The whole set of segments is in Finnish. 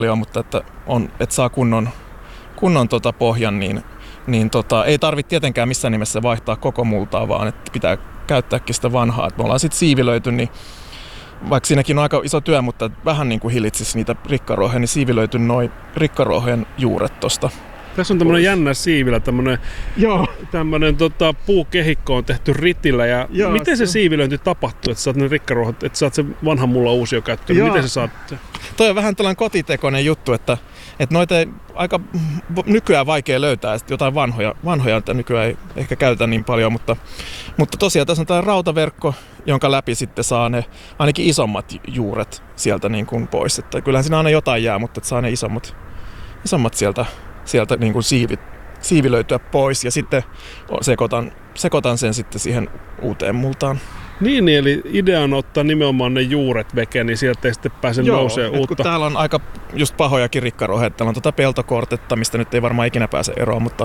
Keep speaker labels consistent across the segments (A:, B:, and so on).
A: paljon, mutta että saa kunnon pohjan, niin ei tarvitse tietenkään missään nimessä vaihtaa koko multaa, vaan että pitää käyttääkin sitä vanhaa. Et me ollaan sitten siivilöity, niin vaikka siinäkin on aika iso työ, mutta vähän niin kuin hillitsisi niitä rikkaruohoja, niin siivilöity noi rikkaruohojen juuret tosta.
B: Tässä on tämmöinen jännä siivilä, tämmöinen puukehikko on tehty ritillä. Ja miten se siivilöinti tapahtuu, että saat ne rikkaruohot, että saat sen vanhan mulla uusia käyttöön? Miten se saat?
A: Toi on vähän tällainen kotitekoinen juttu, että noita ei aika nykyään vaikea löytää, että jotain vanhoja että nykyään ei ehkä käytä niin paljon, mutta tosiaan tässä on tämä rautaverkko, jonka läpi sitten saa ne ainakin isommat juuret sieltä niin kuin pois. Että kyllähän siinä aina jotain jää, mutta saa ne isommat sieltä niin kuin siivilöityä pois ja sitten sekoitan sen sitten siihen uuteen multaan.
B: Niin, eli idea on ottaa nimenomaan ne juuret veke, niin sieltä ei sitten pääse nousee uutta.
A: Kun täällä on aika just pahojakin rikkaruohoja, täällä on peltokortetta, mistä nyt ei varmaan ikinä pääse eroon, mutta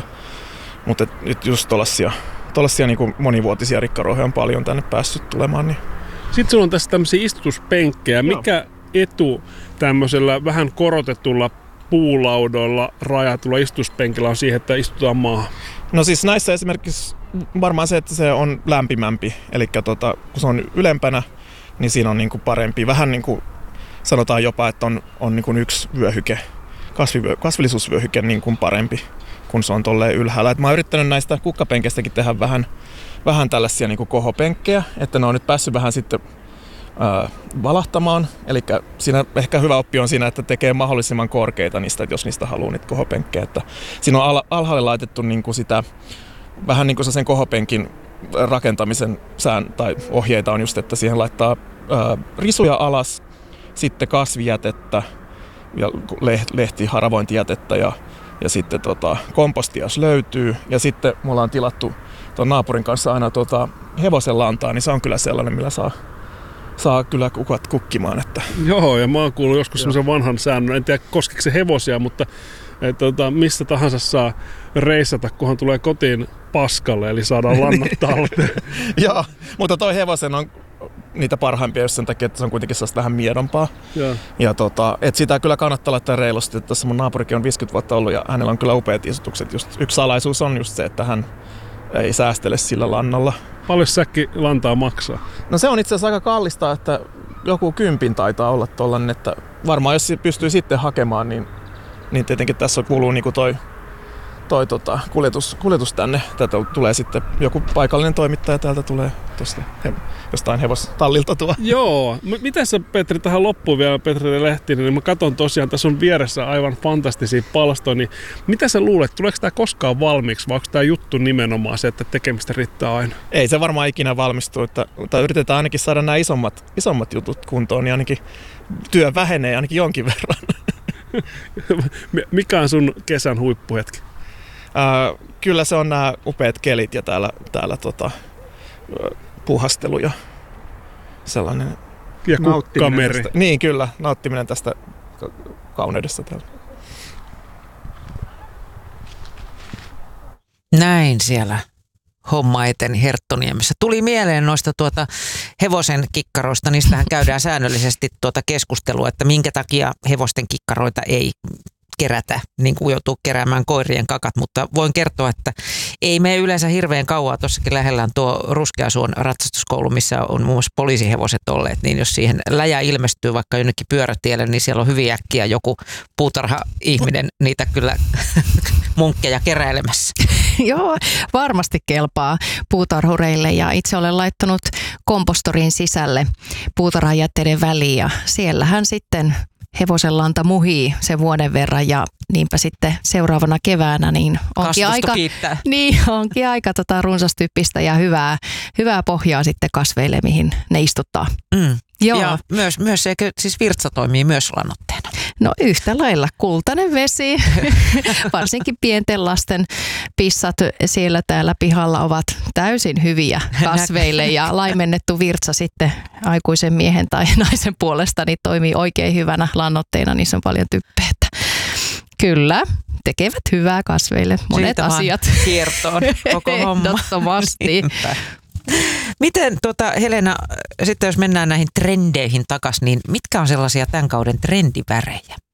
A: nyt just tollaisia niin kuin monivuotisia rikkaruohoja on paljon tänne päässyt tulemaan. Niin.
B: Sitten sulla on tässä tämmöisiä istutuspenkkejä. Mikä etu tämmöisellä vähän korotetulla puulaudoilla rajatulla istutuspenkillä on siihen, että istutaan maahan?
A: No siis näissä esimerkiksi varmaan se, että se on lämpimämpi, eli kun se on ylempänä, niin siinä on niin kuin parempi. Vähän niin kuin sanotaan jopa, että on niin kuin yksi vyöhyke, kasvillisuusvyöhyke niin kuin parempi, kun se on tolleen ylhäällä. Et mä oon yrittänyt näistä kukkapengeistäkin tehdä vähän tällaisia niin kuin kohopenkkejä, että ne on nyt päässyt vähän sitten valahtamaan. Eli siinä ehkä hyvä oppi on siinä, että tekee mahdollisimman korkeita niistä, että jos niistä haluaa niitä kohopenkkejä. Että siinä on alhaalle laitettu niin kuin sitä, vähän niin kuin sen kohopenkin rakentamisen tai ohjeita on just, että siihen laittaa risuja alas, sitten kasvijätettä ja lehtiharavointijätettä ja sitten kompostia, jos löytyy. Ja sitten me ollaan tilattu tuon naapurin kanssa aina hevosen lantaa, niin se on kyllä sellainen, millä saa kyllä kukat kukkimaan. Että.
B: Joo, ja mä oon kuullut joskus semmoisen vanhan säännön, en tiedä koskeeko se hevosia, mutta mistä tahansa saa reissata, kunhan tulee kotiin paskalle, eli saadaan lannat talteen.
A: Joo, mutta toi hevosen on niitä parhaimpia just sen takia, että se on kuitenkin sellaista vähän miedompaa. Ja että sitä kyllä kannattaa laittaa reilusti. Tässä mun naapurikin on 50 vuotta ollut ja hänellä on kyllä upeat istutukset. Just yksi salaisuus on just se, että hän ei säästele sillä lannalla.
B: Paljon säkki lantaa maksaa?
A: No se on itse asiassa aika kallista, että joku 10 taitaa olla tollainen, että varmaan jos pystyy sitten hakemaan, niin tietenkin tässä kuluu niinku toi kuljetus tänne. Täältä tulee sitten joku paikallinen toimittaja, täältä tulee tuosta jostain hevostallilta tuo.
B: Joo. Miten sä, Petri, tähän loppuun vielä, Petri Lehtinen, niin mä katson tosiaan, tässä on vieressä aivan fantastisia palstoja, niin mitä sä luulet, tuleeko tää koskaan valmiiksi, vai onko tää juttu nimenomaan se, että tekemistä riittää aina?
A: Ei se varmaan ikinä valmistu, mutta yritetään ainakin saada nämä isommat jutut kuntoon, niin ainakin työ vähenee ainakin jonkin verran.
B: Mikä on sun kesän huippuhetki?
A: Kyllä se on nämä upeat kelit ja täällä puhastelu ja sellainen.
B: Ja kukkameri.
A: Niin kyllä, nauttiminen tästä kauneudesta täällä.
C: Näin siellä homma eteni Herttoniemessä. Tuli mieleen noista hevosen kikkaroista, niistähän käydään säännöllisesti keskustelua, että minkä takia hevosten kikkaroita ei kerätä, niin kuin joutuu keräämään koirien kakat, mutta voin kertoa, että ei mene yleensä hirveän kauaa. Tuossakin lähellä on tuo Ruskeasuon ratsastuskoulu, missä on muun muassa poliisihevoset olleet, niin jos siihen läjä ilmestyy vaikka jonnekin pyörätielle, niin siellä on hyvin äkkiä joku puutarha-ihminen niitä kyllä munkkeja keräilemässä.
D: Joo, varmasti kelpaa puutarhureille ja itse olen laittanut kompostorin sisälle puutarhajätteiden väliin ja siellähän sitten hevosenlanta muhii sen vuoden verran ja niinpä sitten seuraavana keväänä niin onkin aika runsastyppistä ja hyvää pohjaa sitten kasveille, mihin ne istuttaa.
C: Mm. Joo. Ja myös eikö siis virtsa toimii myös lannoitteena?
D: No yhtä lailla kultainen vesi, varsinkin pienten lasten pissat siellä täällä pihalla ovat täysin hyviä kasveille ja laimennettu virtsa sitten aikuisen miehen tai naisen puolesta niin toimii oikein hyvänä lannoitteena, niissä on paljon typpeä. Kyllä, tekevät hyvää kasveille monet
C: siitä
D: asiat.
C: Kiertoon koko homma.
D: Ehdottomasti.
C: Miten Helena, sitten jos mennään näihin trendeihin takaisin, niin mitkä on sellaisia tämän kauden trendivärejä?